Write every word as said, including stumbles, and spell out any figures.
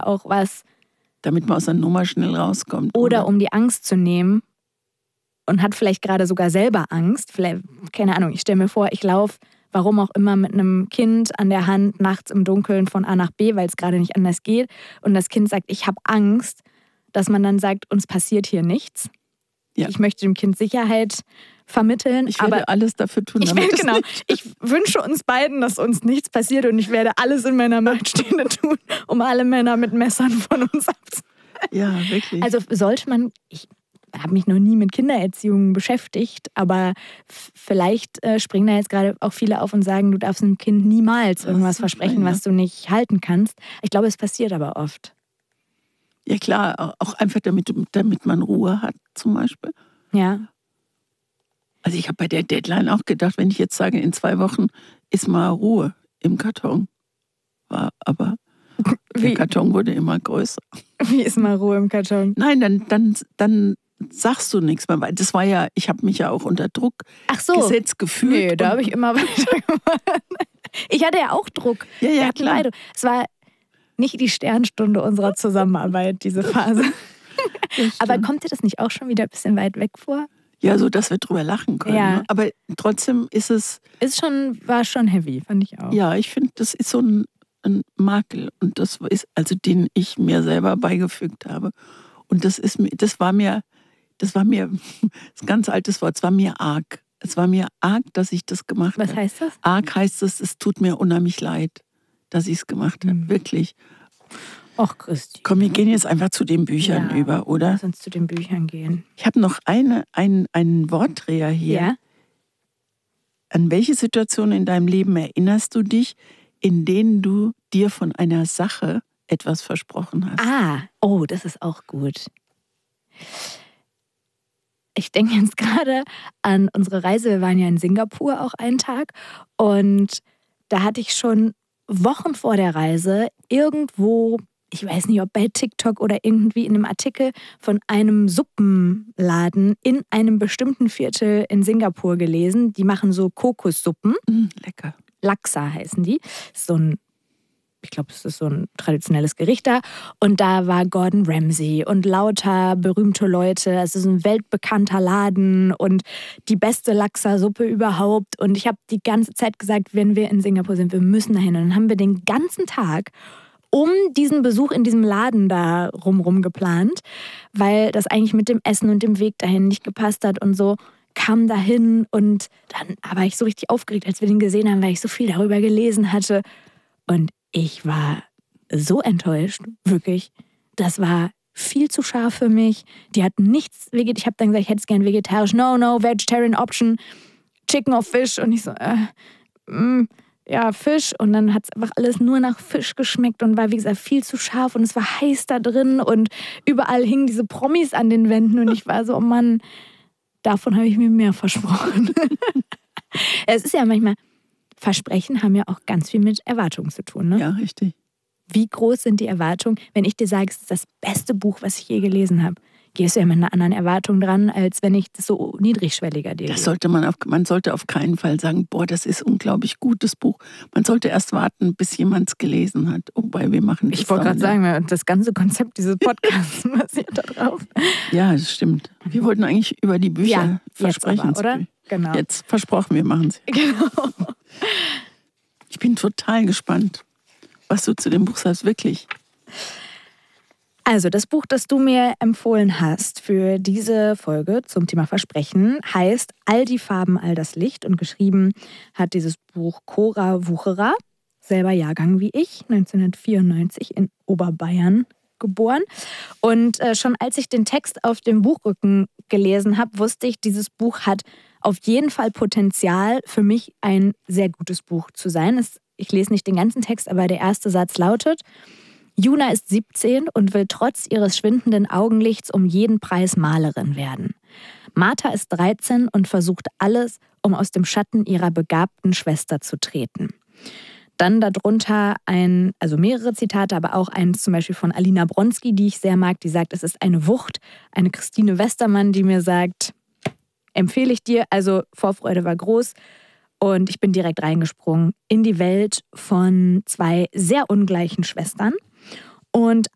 ja auch was. Damit man aus der Nummer schnell rauskommt. Oder, oder? um die Angst zu nehmen und hat vielleicht gerade sogar selber Angst. Vielleicht, keine Ahnung, ich stelle mir vor, ich laufe, warum auch immer, mit einem Kind an der Hand nachts im Dunkeln von A nach B, weil es gerade nicht anders geht. Und das Kind sagt, ich habe Angst, dass man dann sagt, uns passiert hier nichts. Ja. Ich möchte dem Kind Sicherheit vermitteln. Ich werde aber alles dafür tun, ich damit will, es genau, nicht. Ich wünsche uns beiden, dass uns nichts passiert und ich werde alles in meiner Macht Stehende tun, um alle Männer mit Messern von uns abzuhalten. Ja, wirklich. Also sollte man, ich habe mich noch nie mit Kindererziehung beschäftigt, aber f- vielleicht äh, springen da jetzt gerade auch viele auf und sagen, du darfst einem Kind niemals irgendwas versprechen, was du nicht halten kannst. Ich glaube, es passiert aber oft. Ja klar, auch einfach damit, damit man Ruhe hat zum Beispiel. Ja. Also ich habe bei der Deadline auch gedacht, wenn ich jetzt sage, in zwei Wochen ist mal Ruhe im Karton. War aber der Wie? Karton wurde immer größer. Wie ist mal Ruhe im Karton? Nein, dann, dann, dann sagst du nichts mehr. Weil das war ja, ich habe mich ja auch unter Druck Ach so. gesetzt gefühlt. Nee, da habe ich immer weitergemacht. Ich hatte ja auch Druck. Ja, ja, klar. Beide. Es war nicht die Sternstunde unserer Zusammenarbeit, diese Phase. Aber kommt dir das nicht auch schon wieder ein bisschen weit weg vor? Ja, so dass wir drüber lachen können. Ja. Ne? Aber trotzdem ist es... Ist schon, war schon heavy, fand ich auch. Ja, ich finde, das ist so ein, ein Makel. Und das ist, also den ich mir selber beigefügt habe. Und das ist mir, das war mir, das war mir, das ist ein ganz altes Wort, es war mir arg. Es war mir arg, dass ich das gemacht habe. Was heißt das? Arg heißt es, es tut mir unheimlich leid, dass ich es gemacht habe. Mhm. Wirklich. Och, Christi. Komm, wir gehen jetzt einfach zu den Büchern ja, über, oder? Lass uns zu den Büchern gehen. Ich habe noch eine, ein, einen Wortdreher hier. Ja? An welche Situation in deinem Leben erinnerst du dich, in denen du dir von einer Sache etwas versprochen hast? Ah, oh, das ist auch gut. Ich denke jetzt gerade an unsere Reise. Wir waren ja in Singapur auch einen Tag. Und da hatte ich schon Wochen vor der Reise irgendwo, ich weiß nicht, ob bei TikTok oder irgendwie in einem Artikel von einem Suppenladen in einem bestimmten Viertel in Singapur gelesen. Die machen so Kokossuppen. Mm, lecker. Laksa heißen die. So ein, ich glaube, es ist so ein traditionelles Gericht da. Und da war Gordon Ramsay und lauter berühmte Leute. Es ist ein weltbekannter Laden und die beste Laksa-Suppe überhaupt. Und ich habe die ganze Zeit gesagt, wenn wir in Singapur sind, wir müssen dahin. Und dann haben wir den ganzen Tag um diesen Besuch in diesem Laden da rumrum geplant, weil das eigentlich mit dem Essen und dem Weg dahin nicht gepasst hat und so. Kam dahin und dann war ich so richtig aufgeregt, als wir den gesehen haben, weil ich so viel darüber gelesen hatte. Und ich war so enttäuscht, wirklich. Das war viel zu scharf für mich. Die hatten nichts vegetarisch. Ich habe dann gesagt, ich hätte es gern vegetarisch. No, no, vegetarian option. Chicken or fish. Und ich so, äh, mh, ja, Fisch. Und dann hat es einfach alles nur nach Fisch geschmeckt und war, wie gesagt, viel zu scharf. Und es war heiß da drin und überall hingen diese Promis an den Wänden. Und ich war so, oh Mann, davon habe ich mir mehr versprochen. Es ist ja manchmal, Versprechen haben ja auch ganz viel mit Erwartungen zu tun, ne? Ja, richtig. Wie groß sind die Erwartungen, wenn ich dir sage, es ist das beste Buch, was ich je gelesen habe? Gehst du ja mit einer anderen Erwartung dran, als wenn ich das so niedrigschwelliger dir Das sollte man auf, man sollte auf keinen Fall sagen, boah, das ist ein unglaublich gutes Buch. Man sollte erst warten, bis jemand es gelesen hat. Wobei wir machen das. Ich wollte gerade sagen, das ganze Konzept dieses Podcasts basiert da drauf. Ja, das stimmt. Wir wollten eigentlich über die Bücher ja, versprechen. Jetzt aber, oder? Genau. Jetzt versprochen, wir machen es. Genau. Ich bin total gespannt, was du zu dem Buch sagst, wirklich. Also das Buch, das du mir empfohlen hast für diese Folge zum Thema Versprechen, heißt All die Farben, all das Licht. Und geschrieben hat dieses Buch Cora Wucherer, selber Jahrgang wie ich, neunzehnhundertvierundneunzig in Oberbayern geboren. Und äh, schon als ich den Text auf dem Buchrücken gelesen habe, wusste ich, dieses Buch hat auf jeden Fall Potenzial, für mich ein sehr gutes Buch zu sein. Es, ich lese nicht den ganzen Text, aber der erste Satz lautet: Juna ist siebzehn und will trotz ihres schwindenden Augenlichts um jeden Preis Malerin werden. Martha ist dreizehn und versucht alles, um aus dem Schatten ihrer begabten Schwester zu treten. Dann darunter ein, also mehrere Zitate, aber auch eins zum Beispiel von Alina Bronski, die ich sehr mag, die sagt, es ist eine Wucht. Eine Christine Westermann, die mir sagt, empfehle ich dir, also Vorfreude war groß. Und ich bin direkt reingesprungen in die Welt von zwei sehr ungleichen Schwestern. Und